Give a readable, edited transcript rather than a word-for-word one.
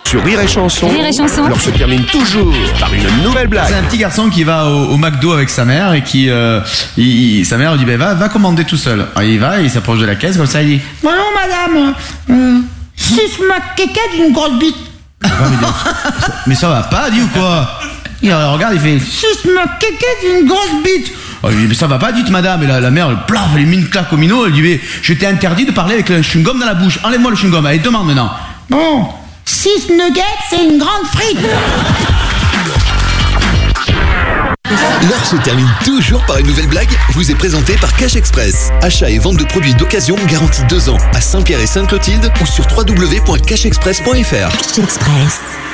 Sur Rire et Chanson, Rire et Chanson. l'on se termine toujours par une nouvelle blague. C'est un petit garçon qui va au McDo avec sa mère et qui sa mère lui dit va commander tout seul. Alors il va, il s'approche de la caisse comme ça, il dit Bonjour madame, 6 McKeket d'une grosse bite. mais ça va pas, dit ou quoi? Il regarde, il fait 6 McKeket d'une grosse bite. oh, il dit, mais ça va pas, dites madame. Et la mère, plaf, elle lui met une claque au minot, elle lui dit mais je t'ai interdit de parler avec le chewing-gum dans la bouche. Enlève-moi le chewing-gum, allez demande maintenant. Bon, 6 nuggets, c'est une grande frite. L'heure se termine toujours par une nouvelle blague, vous est présentée par Cash Express. Achat et vente de produits d'occasion garantis 2 ans à Saint-Pierre et Sainte-Clotilde ou sur www.cashexpress.fr. Cash Express.